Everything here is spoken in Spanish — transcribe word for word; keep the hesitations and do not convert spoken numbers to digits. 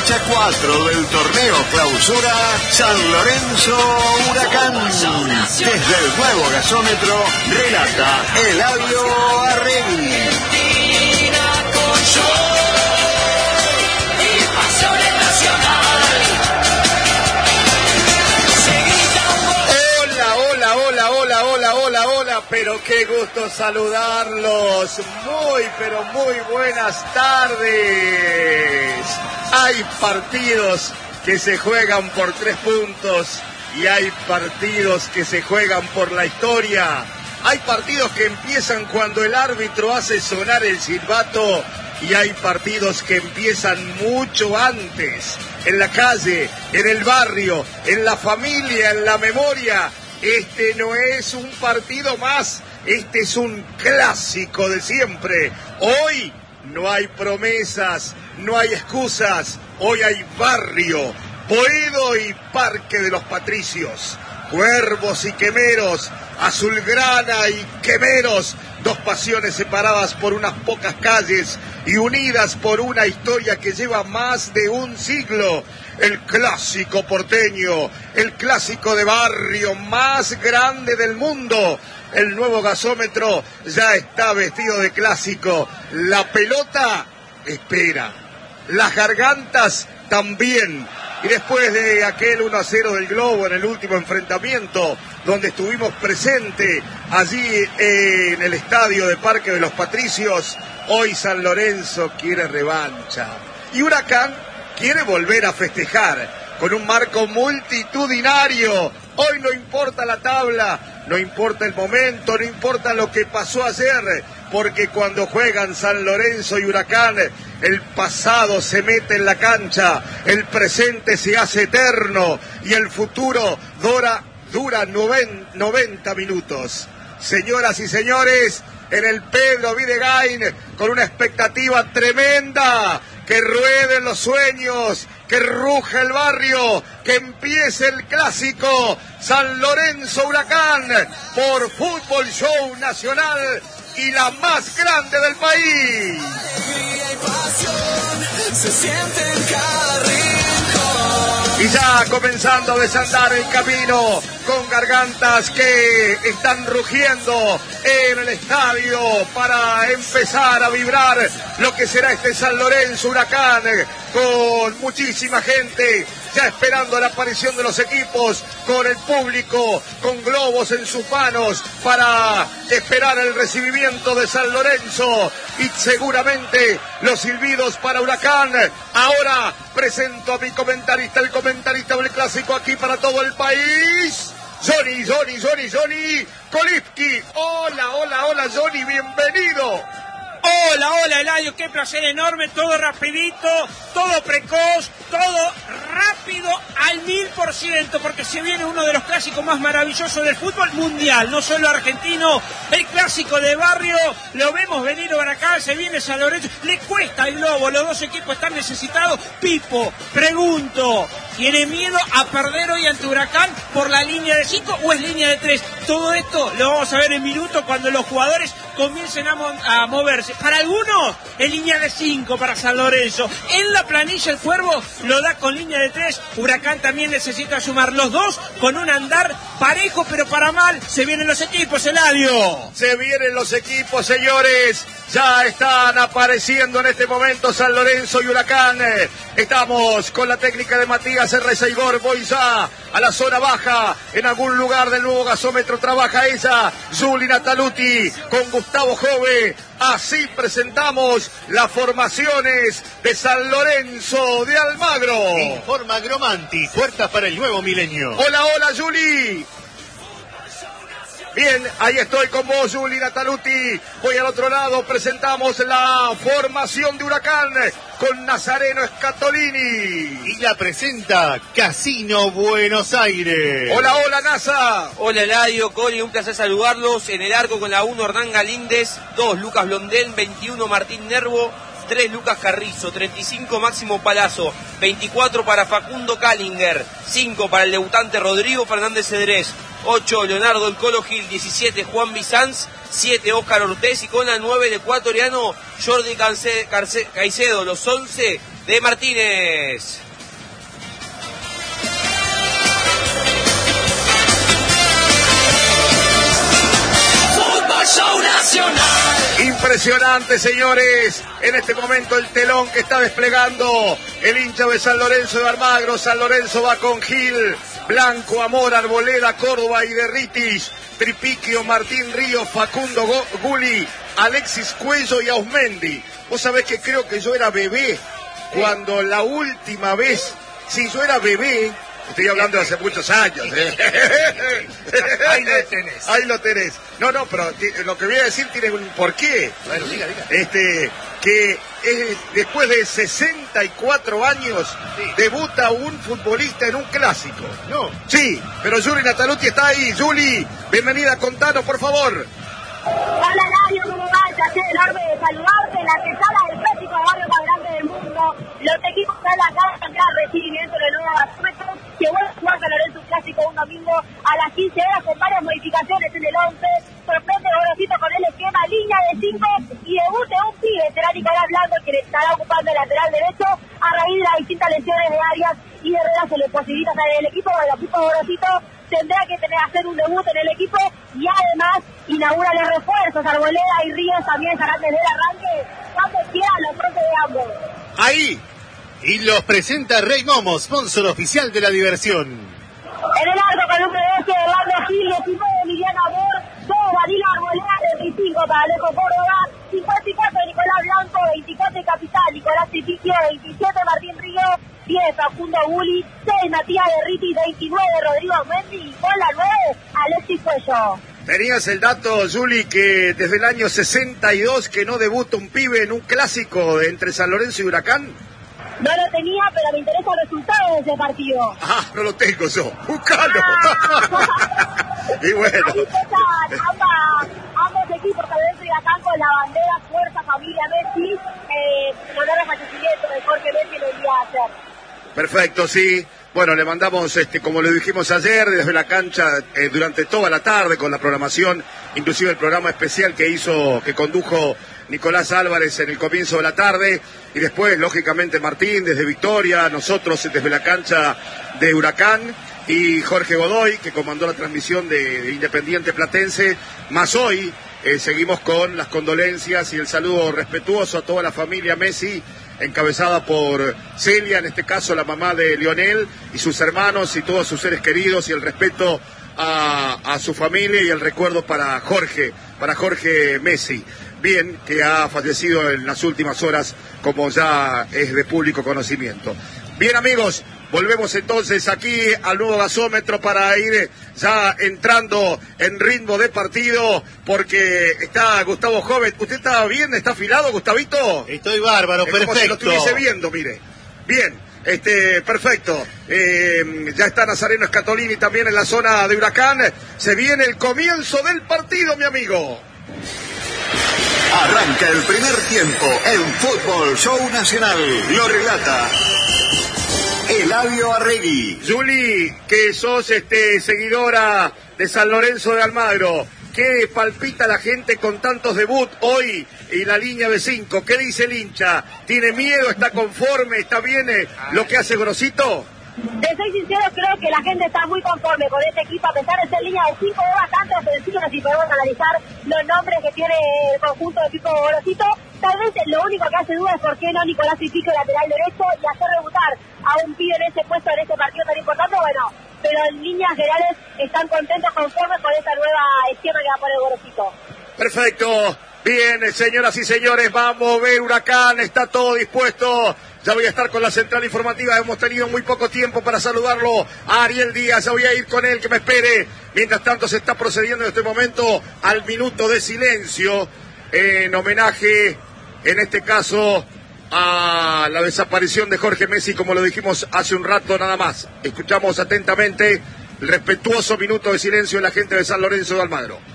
fecha cuatro del torneo clausura San Lorenzo Huracán. Desde el nuevo gasómetro relata Eladio Arregui. Pero qué gusto saludarlos. Muy, pero muy buenas tardes. Hay partidos que se juegan por tres puntos y hay partidos que se juegan por la historia. Hay partidos que empiezan cuando el árbitro hace sonar el silbato y hay partidos que empiezan mucho antes. En la calle, en el barrio, en la familia, en la memoria. Este no es un partido más, este es un clásico de siempre. Hoy no hay promesas, no hay excusas, hoy hay barrio, Boedo y Parque de los Patricios, Cuervos y Quemeros, Azulgrana y Quemeros, dos pasiones separadas por unas pocas calles y unidas por una historia que lleva más de un siglo. El clásico porteño, el clásico de barrio más grande del mundo. El nuevo gasómetro ya está vestido de clásico. La pelota espera, las gargantas también. Y después de aquel uno a cero del Globo en el último enfrentamiento, donde estuvimos presentes allí en el estadio de Parque de los Patricios, hoy San Lorenzo quiere revancha. Y Huracán quiere volver a festejar con un marco multitudinario. Hoy no importa la tabla, no importa el momento, no importa lo que pasó ayer, porque cuando juegan San Lorenzo y Huracán, el pasado se mete en la cancha, el presente se hace eterno y el futuro dura, dura noventa minutos. Señoras y señores, en el Pedro Videgain, con una expectativa tremenda, que rueden los sueños, que ruja el barrio, que empiece el clásico San Lorenzo Huracán por Fútbol Show Nacional y la más grande del país. Y ya comenzando a desandar el camino con gargantas que están rugiendo en el estadio para empezar a vibrar lo que será este San Lorenzo Huracán, con muchísima gente ya esperando la aparición de los equipos, con el público, con globos en sus manos para esperar el recibimiento de San Lorenzo y seguramente los silbidos para Huracán. Ahora presento a mi comentarista, el comentarista del clásico aquí para todo el país, Johnny, Johnny, Johnny, Johnny Kolipski. Hola, hola, hola, Johnny, bienvenido. Hola, hola, Eladio, qué placer enorme, todo rapidito, todo precoz, todo rápido al mil por ciento, porque se viene uno de los clásicos más maravillosos del fútbol mundial, no solo argentino, el clásico de barrio, lo vemos venir para acá, se viene San Lorenzo, le cuesta el Globo, los dos equipos están necesitados. Pipo, pregunto, ¿tiene miedo a perder hoy ante Huracán por la línea de cinco o es línea de tres? Todo esto lo vamos a ver en minutos cuando los jugadores comiencen a, mo a moverse. Para algunos es línea de cinco para San Lorenzo. En la planilla el Cuervo lo da con línea de tres. Huracán también necesita sumar los dos con un andar parejo, pero para mal. Se vienen los equipos, Eladio. Se vienen los equipos, señores. Ya están apareciendo en este momento San Lorenzo y Huracán. Estamos con la técnica de Matías R. Seigor. Voy ya a la zona baja. En algún lugar del nuevo gasómetro trabaja ella, Juli Nataluti, con Gustavo Jove. Así presentamos las formaciones de San Lorenzo de Almagro. Informa Gromanti, puertas para el nuevo milenio. Hola, hola, Juli. Bien, ahí estoy con vos, Juli Nataluti. Voy al otro lado, presentamos la formación de Huracán con Nazareno Scatolini. Y la presenta Casino Buenos Aires. Hola, hola, Nasa. Hola, Eladio, Coli, un placer saludarlos. En el arco con la uno, Hernán Galíndez. dos, Lucas Blondel. veintiuno, Martín Nervo. tres, Lucas Carrizo. treinta y cinco, Máximo Palazzo. veinticuatro para Facundo Callinger. cinco para el debutante Rodrigo Fernández Cedrés. ocho, Leonardo El Colo Gil. diecisiete, Juan Bizanz. siete, Óscar Ortiz. Y con la nueve, el ecuatoriano Jordi Caicedo. Los once, de Martínez. Show Nacional. Impresionante, señores. En este momento el telón que está desplegando el hincha de San Lorenzo de Almagro. San Lorenzo va con Gil, Blanco, Amor, Arboleda, Córdoba y Derritis, Tripiquio, Martín Ríos, Facundo Guli, Alexis Cuello y Ausmendi. Vos sabés que creo que yo era bebé cuando la última vez, si yo era bebé, estoy hablando de hace muchos años. ¿eh? Ahí lo tenés. Ahí lo tenés. No, no, pero lo que voy a decir tiene un porqué. Bueno, diga, diga. Este, que es, después de sesenta y cuatro años, sí, debuta un futbolista en un clásico. No. Sí, pero Yuli Nataluti está ahí. Yuli, bienvenida, contanos, por favor. Hola, Nadio, ¿cómo va? Placer enorme de saludarte en la antesala del clásico barrio más grande del mundo. Los equipos están acá en cada recibimiento de nuevo Gasómetro, que vuelve a jugar San Lorenzo un clásico un domingo a las quince horas con varias modificaciones en el once. Sorprende Gorosito con el esquema, línea de cinco y debute un pibe, será Nicolás Blanco, que estará ocupando el lateral derecho a raíz de las distintas lesiones de Arias y Herrera se le posibilita salir del equipo. Bueno, el equipo Gorosito tendrá que tener, hacer un debut en el equipo y además inaugura los refuerzos. Arboleda y Ríos también estarán desde el arranque cuando quieran los once de ambos. Ahí. Y los presenta Rey Momo, sponsor oficial de la diversión. En el arco con número doce, Eduardo Gil, diecinueve, Emiliano Amor, dos, Danilo Arboleda, veinticinco para Alejo Córdoba, cincuenta y cuatro, Nicolás Blanco, veinticuatro, Capital, Nicolás Tripiquio, veintisiete, Martín Ríos, diez, Facundo Guli, seis, Matías Derritis, veintinueve, Rodrigo Mendy, y con la nueve, Alexis Cuello. Tenías el dato, Juli, que desde el año sesenta y dos que no debuta un pibe en un clásico entre San Lorenzo y Huracán. No lo tenía, pero me interesa el resultado de ese partido. Ah, no lo tengo yo. ¡Buscalo! Ah. Y bueno. Ahí están ambas, ambos equipos, San Lorenzo y Huracán, con la bandera Fuerza Familia Messi, eh, en honor al fallecimiento de Jorge Messi en el día de ayer. Perfecto, sí. Bueno, le mandamos, este, como le dijimos ayer, desde la cancha eh, durante toda la tarde con la programación, inclusive el programa especial que hizo, que condujo Nicolás Álvarez en el comienzo de la tarde, y después, lógicamente, Martín desde Victoria, nosotros desde la cancha de Huracán, y Jorge Godoy, que comandó la transmisión de, de Independiente Platense, más hoy eh, seguimos con las condolencias y el saludo respetuoso a toda la familia Messi, encabezada por Celia, en este caso la mamá de Lionel, y sus hermanos y todos sus seres queridos, y el respeto a, a su familia y el recuerdo para Jorge, para Jorge Messi. Bien, que ha fallecido en las últimas horas, como ya es de público conocimiento. Bien, amigos, volvemos entonces aquí al nuevo gasómetro para ir ya entrando en ritmo de partido, porque está Gustavo Joven. ¿Usted está bien? ¿Está afilado, Gustavito? Estoy bárbaro, es perfecto. Como si lo estuviese viendo, mire. Bien, este, perfecto. Eh, ya está Nazareno Scatolini también en la zona de Huracán. Se viene el comienzo del partido, mi amigo. Arranca el primer tiempo en Fútbol Show Nacional. Lo relata Eladio Arregui. Juli, que sos este, seguidora de San Lorenzo de Almagro, ¿qué palpita la gente con tantos debut hoy y la línea de cinco? ¿Qué dice el hincha? ¿Tiene miedo? ¿Está conforme? ¿Está bien eh, lo que hace Grosito? De ser sincero, creo que la gente está muy conforme con este equipo, a pesar de ser línea de cinco, es bastante ofensivo si podemos analizar los nombres que tiene el conjunto de equipo Gorosito. Tal vez lo único que hace duda es por qué no Nicolás Tripiquio, lateral derecho, y hacer debutar a un pibe en ese puesto, en ese partido tan importante. Bueno, pero en líneas generales están contentos, conformes con esta nueva esquema que va a poner Gorosito. Perfecto. Bien, señoras y señores, vamos a ver Huracán, está todo dispuesto. Ya voy a estar con la central informativa, hemos tenido muy poco tiempo para saludarlo a Ariel Díaz, ya voy a ir con él, que me espere. Mientras tanto se está procediendo en este momento al minuto de silencio en homenaje, en este caso, a la desaparición de Jorge Messi, como lo dijimos hace un rato nada más. Escuchamos atentamente el respetuoso minuto de silencio de la gente de San Lorenzo de Almagro.